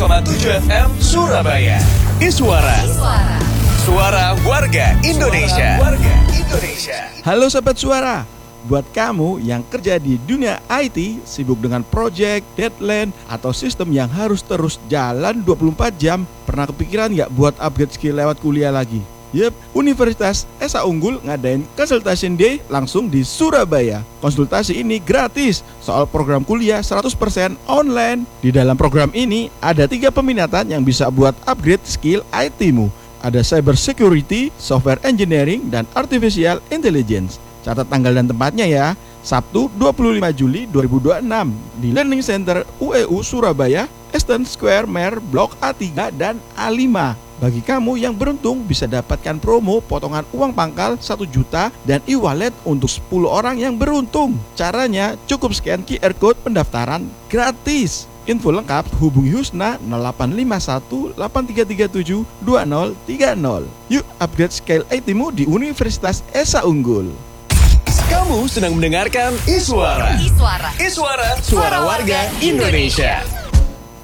105,7 FM Surabaya. Iswara. Suara warga Indonesia. Halo Sobat Suara, buat kamu yang kerja di dunia IT, sibuk dengan project, deadline, atau sistem yang harus terus jalan 24 jam, pernah kepikiran nggak buat upgrade skill lewat kuliah lagi? Yep, Universitas Esa Unggul ngadain Consultation Day langsung di Surabaya. Konsultasi ini gratis, soal program kuliah 100% online. Di dalam program ini ada 3 peminatan yang bisa buat upgrade skill IT-mu. Ada Cyber Security, Software Engineering, dan Artificial Intelligence. Catat tanggal dan tempatnya ya, Sabtu 25 Juli 2026 di Learning Center UEU Surabaya, Eastern Square Mare, Blok A3 dan A5. Bagi kamu yang beruntung bisa dapatkan promo potongan uang pangkal 1 juta dan e-wallet untuk 10 orang yang beruntung. Caranya cukup scan QR Code pendaftaran gratis. Info lengkap hubungi Husna 0851 8337 2030. Yuk upgrade skill IT-mu di Universitas Esa Unggul. Kamu sedang mendengarkan Iswara. Suara warga Indonesia.